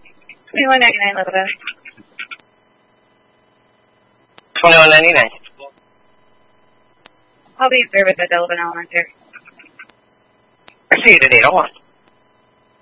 $21.99 Lopez. $21.99. I'll be in service at Delavan Elementary. I see it at 801.